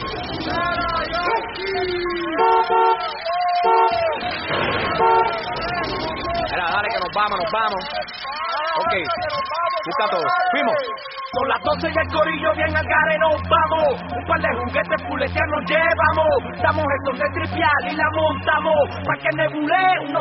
Mira, dale que nos vamos. Ok, busca todo. Fuimos. Con las 12 y el corillo bien al gare nos vamos. Un par de juguetes puletear nos llevamos. Damos estos de tripial y la montamos. Pa' que nebule unos